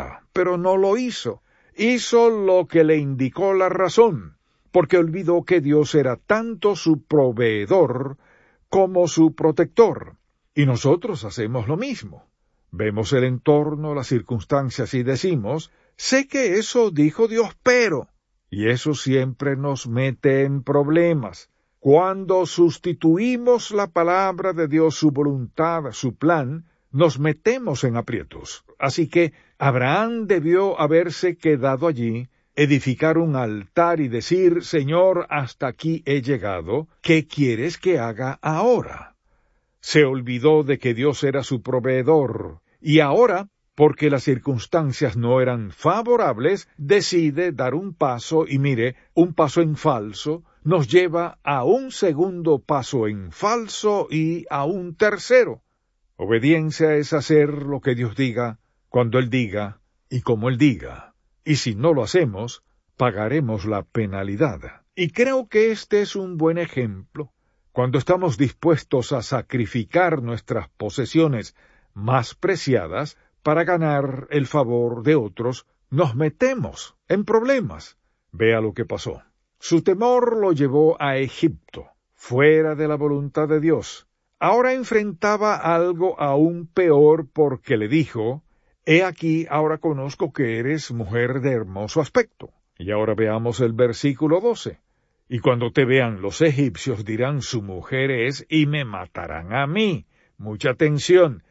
pena, pero no lo hizo. Hizo lo que le indicó la razón, porque olvidó que Dios era tanto su proveedor como su protector. Y nosotros hacemos lo mismo. Vemos el entorno, las circunstancias y decimos, sé que eso dijo Dios, pero... Y eso siempre nos mete en problemas. Cuando sustituimos la palabra de Dios, su voluntad, su plan, nos metemos en aprietos. Así que Abraham debió haberse quedado allí, edificar un altar y decir, Señor, hasta aquí he llegado, ¿qué quieres que haga ahora? Se olvidó de que Dios era su proveedor, y ahora, porque las circunstancias no eran favorables, decide dar un paso, y mire, un paso en falso nos lleva a un segundo paso en falso y a un tercero. Obediencia es hacer lo que Dios diga, cuando Él diga y como Él diga. Y si no lo hacemos, pagaremos la penalidad. Y creo que este es un buen ejemplo. Cuando estamos dispuestos a sacrificar nuestras posesiones más preciadas para ganar el favor de otros, nos metemos en problemas. Vea lo que pasó. Su temor lo llevó a Egipto, fuera de la voluntad de Dios. Ahora enfrentaba algo aún peor porque le dijo, he aquí, ahora conozco que eres mujer de hermoso aspecto. Y ahora veamos el versículo 12. Y cuando te vean los egipcios dirán, su mujer es, y me matarán a mí. Mucha atención.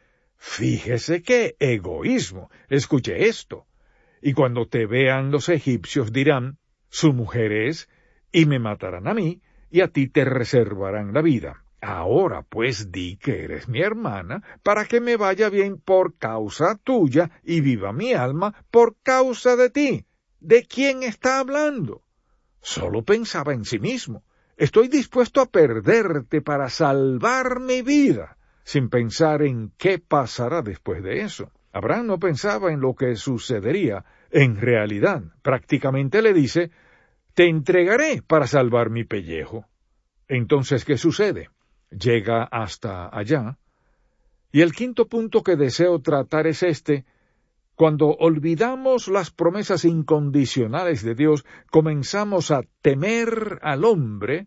Fíjese qué egoísmo. Escuche esto. Y cuando te vean los egipcios dirán, su mujer es, y me matarán a mí, y a ti te reservarán la vida. Ahora pues di que eres mi hermana, para que me vaya bien por causa tuya, y viva mi alma por causa de ti. ¿De quién está hablando? Solo pensaba en sí mismo. Estoy dispuesto a perderte para salvar mi vida, sin pensar en qué pasará después de eso. Abraham no pensaba en lo que sucedería. En realidad, prácticamente le dice, te entregaré para salvar mi pellejo. Entonces, ¿qué sucede? Llega hasta allá. Y el quinto punto que deseo tratar es este. Cuando olvidamos las promesas incondicionales de Dios, comenzamos a temer al hombre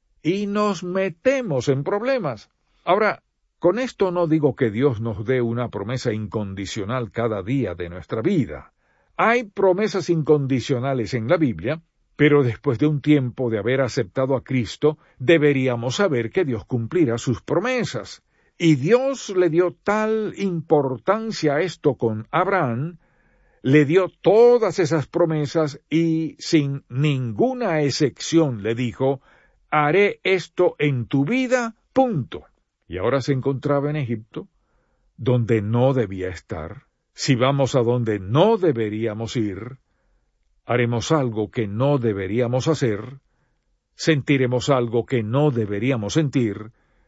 y nos metemos en problemas. Ahora, con esto no digo que Dios nos dé una promesa incondicional cada día de nuestra vida. Hay promesas incondicionales en la Biblia, pero después de un tiempo de haber aceptado a Cristo, deberíamos saber que Dios cumplirá sus promesas. Y Dios le dio tal importancia a esto con Abraham, le dio todas esas promesas y sin ninguna excepción le dijo, haré esto en tu vida, punto. Y ahora se encontraba en Egipto, donde no debía estar. Si vamos a donde no deberíamos ir, haremos algo que no deberíamos hacer, sentiremos algo que no deberíamos sentir,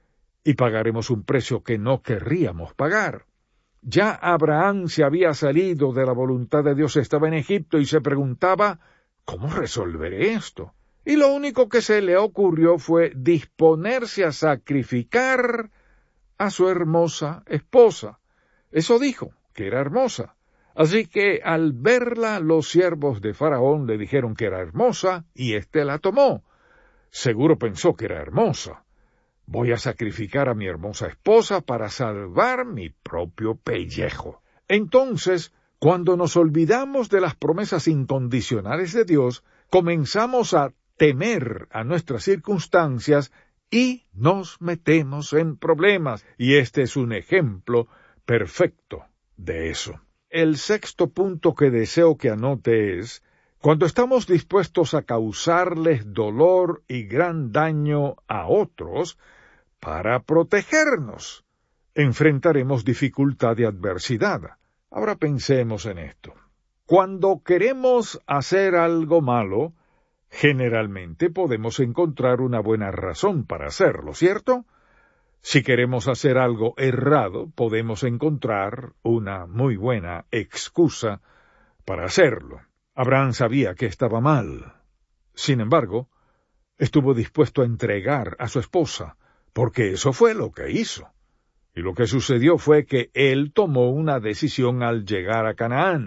y pagaremos un precio que no querríamos pagar. Ya Abraham se había salido de la voluntad de Dios, estaba en Egipto y se preguntaba, ¿cómo resolveré esto? Y lo único que se le ocurrió fue disponerse a sacrificar a su hermosa esposa. Eso dijo, que era hermosa. Así que al verla, los siervos de Faraón le dijeron que era hermosa, y éste la tomó. Seguro pensó que era hermosa. Voy a sacrificar a mi hermosa esposa para salvar mi propio pellejo. Entonces, cuando nos olvidamos de las promesas incondicionales de Dios, comenzamos a temer a nuestras circunstancias y nos metemos en problemas. Y este es un ejemplo perfecto de eso. El sexto punto que deseo que anote es, cuando estamos dispuestos a causarles dolor y gran daño a otros para protegernos, enfrentaremos dificultad y adversidad. Ahora pensemos en esto. Cuando queremos hacer algo malo, generalmente podemos encontrar una buena razón para hacerlo, ¿cierto? Si queremos hacer algo errado, podemos encontrar una muy buena excusa para hacerlo. Abraham sabía que estaba mal. Sin embargo, estuvo dispuesto a entregar a su esposa, porque eso fue lo que hizo. Y lo que sucedió fue que él tomó una decisión al llegar a Canaán.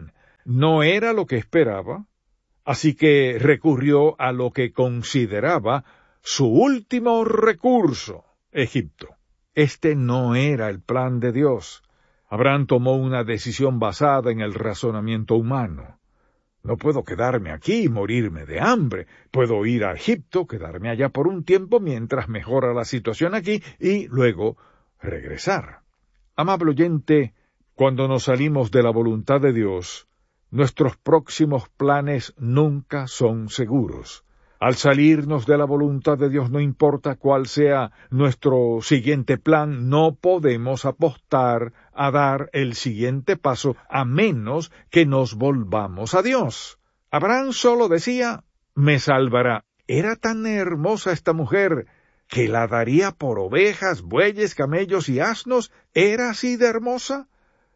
no era lo que esperaba, así que recurrió a lo que consideraba su último recurso, Egipto. Este no era el plan de Dios. Abraham tomó una decisión basada en el razonamiento humano. No puedo quedarme aquí y morirme de hambre. Puedo ir a Egipto, quedarme allá por un tiempo mientras mejora la situación aquí y luego regresar. Amable oyente, cuando nos salimos de la voluntad de Dios, nuestros próximos planes nunca son seguros. Al salirnos de la voluntad de Dios, no importa cuál sea nuestro siguiente plan, no podemos apostar a dar el siguiente paso a menos que nos volvamos a Dios. Abraham solo decía, me salvará. Era tan hermosa esta mujer que la daría por ovejas, bueyes, camellos y asnos. ¿Era así de hermosa?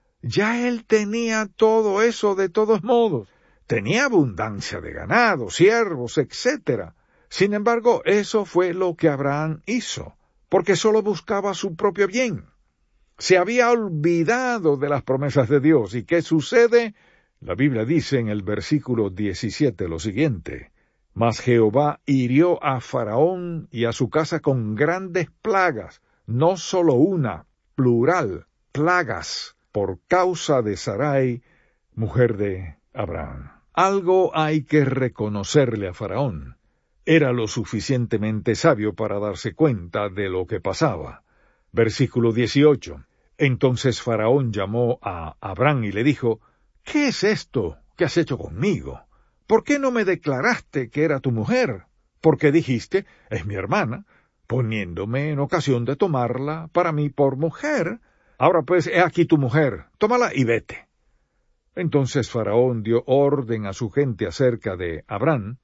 Ya él tenía todo eso de todos modos. Tenía abundancia de ganado, siervos, etc. Sin embargo, eso fue lo que Abraham hizo, porque solo buscaba su propio bien. Se había olvidado de las promesas de Dios. ¿Y qué sucede? La Biblia dice en el versículo 17 lo siguiente: Mas Jehová hirió a Faraón y a su casa con grandes plagas, no solo una, plural, plagas, por causa de Sarai, mujer de Abraham. Algo hay que reconocerle a Faraón. Era lo suficientemente sabio para darse cuenta de lo que pasaba. Versículo 18. Entonces Faraón llamó a Abraham y le dijo, ¿qué es esto que has hecho conmigo? ¿Por qué no me declaraste que era tu mujer? Porque dijiste, es mi hermana, poniéndome en ocasión de tomarla para mí por mujer. Ahora pues, he aquí tu mujer, tómala y vete. Entonces Faraón dio orden a su gente acerca de Abraham,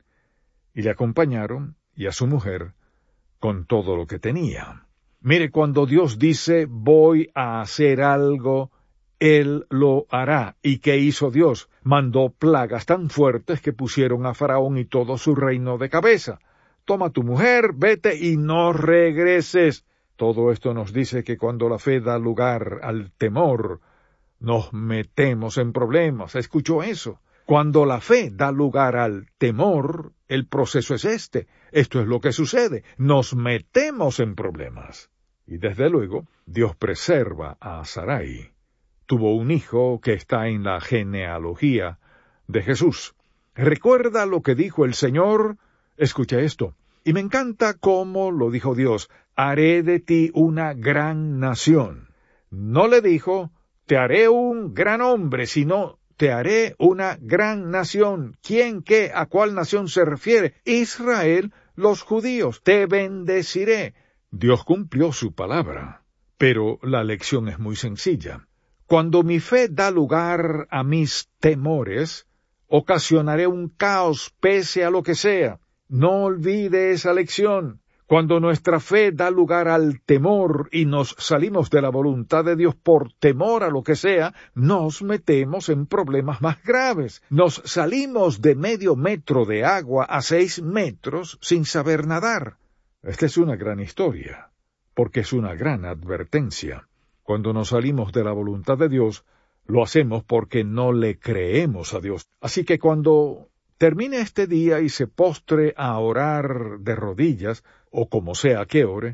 y le acompañaron, y a su mujer, con todo lo que tenía. Mire, cuando Dios dice, voy a hacer algo, Él lo hará. ¿Y qué hizo Dios? Mandó plagas tan fuertes que pusieron a Faraón y todo su reino de cabeza. Toma tu mujer, vete y no regreses. Todo esto nos dice que cuando la fe da lugar al temor, nos metemos en problemas. ¿Escuchó eso? Cuando la fe da lugar al temor, el proceso es este. Esto es lo que sucede. Nos metemos en problemas. Y desde luego, Dios preserva a Sarai. Tuvo un hijo que está en la genealogía de Jesús. ¿Recuerda lo que dijo el Señor? Escucha esto. Y me encanta cómo lo dijo Dios. Haré de ti una gran nación. No le dijo, te haré un gran hombre, sino te haré una gran nación. ¿Quién, qué, a cuál nación se refiere? Israel, los judíos. Te bendeciré. Dios cumplió su palabra. Pero la lección es muy sencilla. Cuando mi fe da lugar a mis temores, ocasionaré un caos pese a lo que sea. No olvide esa lección. Cuando nuestra fe da lugar al temor y nos salimos de la voluntad de Dios por temor a lo que sea, nos metemos en problemas más graves. Nos salimos de medio metro de agua a 6 metros sin saber nadar. Esta es una gran historia, porque es una gran advertencia. Cuando nos salimos de la voluntad de Dios, lo hacemos porque no le creemos a Dios. Así que cuando termine este día y se postre a orar de rodillas, o como sea que ore,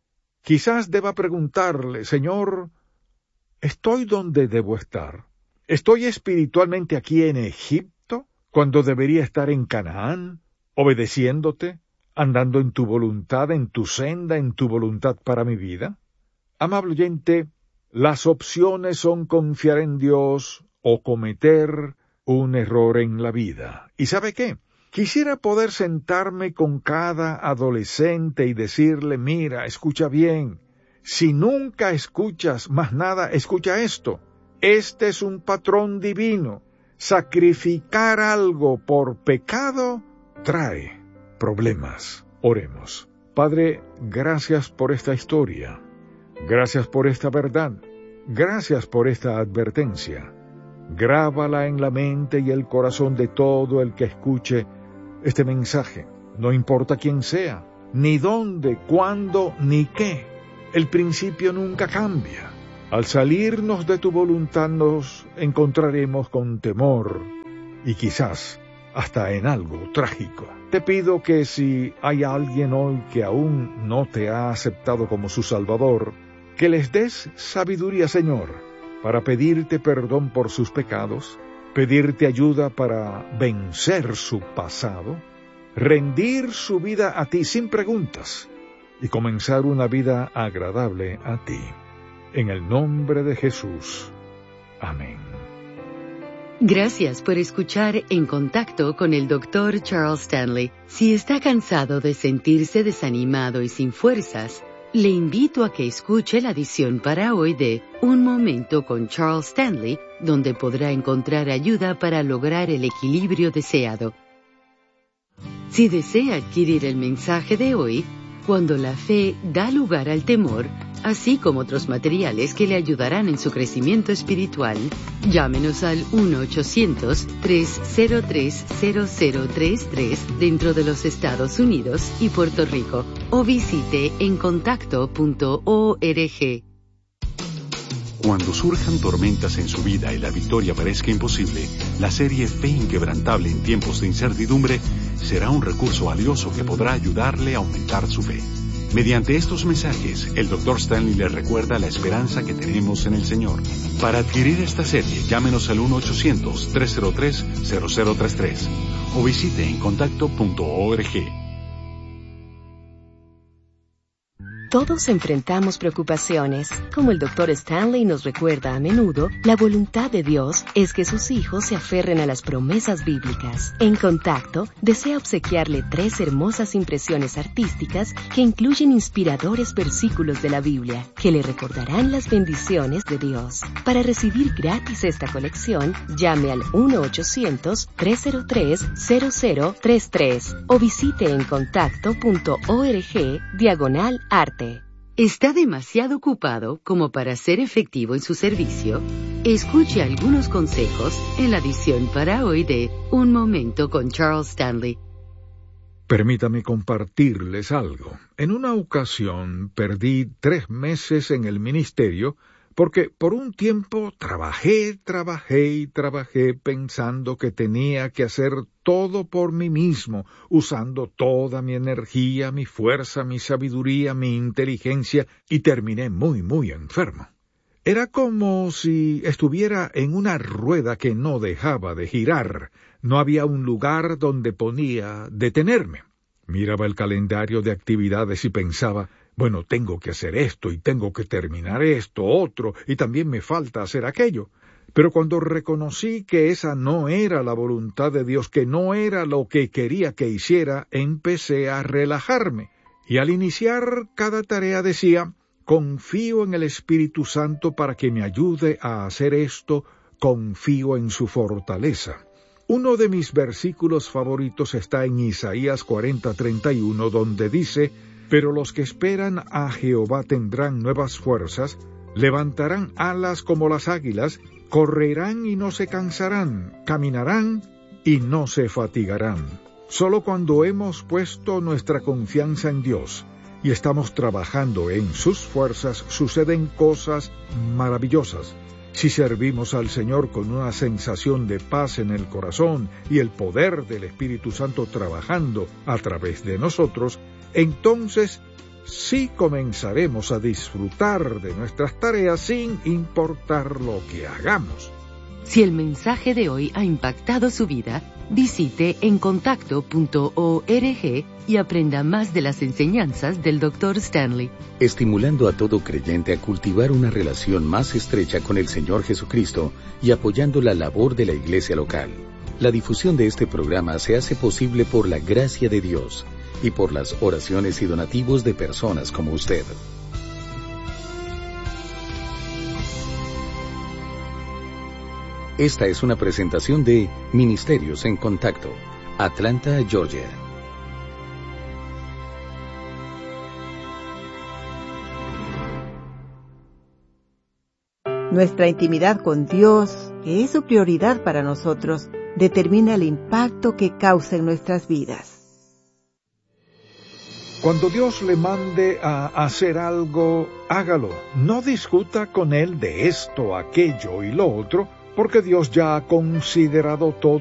quizás deba preguntarle, Señor, ¿estoy donde debo estar? ¿Estoy espiritualmente aquí en Egipto, cuando debería estar en Canaán, obedeciéndote, andando en tu voluntad, en tu senda, en tu voluntad para mi vida? Amable oyente, las opciones son confiar en Dios o cometer un error en la vida. ¿Y sabe qué? Quisiera poder sentarme con cada adolescente y decirle, mira, escucha bien, si nunca escuchas más nada, escucha esto. Este es un patrón divino. Sacrificar algo por pecado trae problemas. Oremos. Padre, gracias por esta historia. Gracias por esta verdad. Gracias por esta advertencia. Grábala en la mente y el corazón de todo el que escuche este mensaje. No importa quién sea, ni dónde, cuándo, ni qué. El principio nunca cambia. Al salirnos de tu voluntad nos encontraremos con temor, y quizás hasta en algo trágico. Te pido que si hay alguien hoy que aún no te ha aceptado como su Salvador, que les des sabiduría, Señor, para pedirte perdón por sus pecados, pedirte ayuda para vencer su pasado, rendir su vida a ti sin preguntas y comenzar una vida agradable a ti. En el nombre de Jesús. Amén. Gracias por escuchar En Contacto con el Dr. Charles Stanley. Si está cansado de sentirse desanimado y sin fuerzas, le invito a que escuche la edición para hoy de Un Momento con Charles Stanley, donde podrá encontrar ayuda para lograr el equilibrio deseado. Si desea adquirir el mensaje de hoy, Cuando la fe da lugar al temor, así como otros materiales que le ayudarán en su crecimiento espiritual, llámenos al 1-800-303-0033 dentro de los Estados Unidos y Puerto Rico, o visite encontacto.org. Cuando surjan tormentas en su vida y la victoria parezca imposible, la serie Fe Inquebrantable en tiempos de incertidumbre será un recurso valioso que podrá ayudarle a aumentar su fe. Mediante estos mensajes, el Dr. Stanley le recuerda la esperanza que tenemos en el Señor. Para adquirir esta serie, llámenos al 1-800-303-0033 o visite encontacto.org. Todos enfrentamos preocupaciones. Como el Dr. Stanley nos recuerda a menudo, la voluntad de Dios es que sus hijos se aferren a las promesas bíblicas. En Contacto, desea obsequiarle 3 hermosas impresiones artísticas que incluyen inspiradores versículos de la Biblia, que le recordarán las bendiciones de Dios. Para recibir gratis esta colección, llame al 1-800-303-0033 o visite encontacto.org/arte. ¿Está demasiado ocupado como para ser efectivo en su servicio? Escuche algunos consejos en la edición para hoy de Un Momento con Charles Stanley. Permítame compartirles algo. En una ocasión perdí 3 meses en el ministerio porque por un tiempo trabajé pensando que tenía que hacer todo por mí mismo, usando toda mi energía, mi fuerza, mi sabiduría, mi inteligencia, y terminé muy enfermo. Era como si estuviera en una rueda que no dejaba de girar. No había un lugar donde podía detenerme. Miraba el calendario de actividades y pensaba, bueno, tengo que hacer esto y tengo que terminar esto, otro, y también me falta hacer aquello. Pero cuando reconocí que esa no era la voluntad de Dios, que no era lo que quería que hiciera, empecé a relajarme. Y al iniciar cada tarea decía, confío en el Espíritu Santo para que me ayude a hacer esto, confío en su fortaleza. Uno de mis versículos favoritos está en Isaías 40:31, donde dice, pero los que esperan a Jehová tendrán nuevas fuerzas, levantarán alas como las águilas, correrán y no se cansarán, caminarán y no se fatigarán. Solo cuando hemos puesto nuestra confianza en Dios y estamos trabajando en sus fuerzas, suceden cosas maravillosas. Si servimos al Señor con una sensación de paz en el corazón y el poder del Espíritu Santo trabajando a través de nosotros, entonces sí comenzaremos a disfrutar de nuestras tareas sin importar lo que hagamos. Si el mensaje de hoy ha impactado su vida, visite encontacto.org y aprenda más de las enseñanzas del Dr. Stanley. Estimulando a todo creyente a cultivar una relación más estrecha con el Señor Jesucristo y apoyando la labor de la iglesia local. La difusión de este programa se hace posible por la gracia de Dios y por las oraciones y donativos de personas como usted. Esta es una presentación de Ministerios en Contacto, Atlanta, Georgia. Nuestra intimidad con Dios, que es su prioridad para nosotros, determina el impacto que causa en nuestras vidas. Cuando Dios le mande a hacer algo, hágalo. No discuta con Él de esto, aquello y lo otro, porque Dios ya ha considerado todo